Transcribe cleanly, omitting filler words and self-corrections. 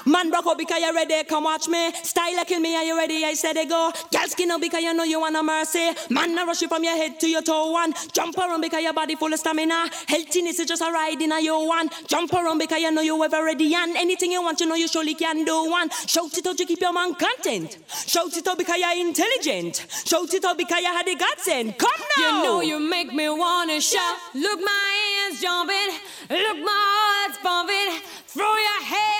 Man broke up because you ready, come watch me. Style kill me, are you ready? I said they go. Girl skin up because you know you want no mercy. Man I rush you from your head to your toe one. Jump around because your body full of stamina. Healthiness is just a ride in a your one. Jump around because you know you ever ready. And anything you want, you know you surely can do one. Shout it out to keep your man content. Shout it out because you're intelligent. Shout it out because you had the godsend. Come now. You know you make me wanna shout. Look my hands jumping. Look my heart's pumping. Throw your head